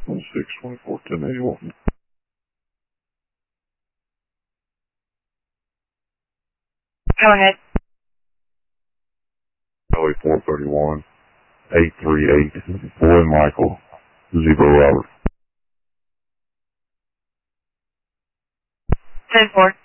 624-1081. Go ahead. Kelly 431, 838, Boy Michael, Zebra Robert. 10-4.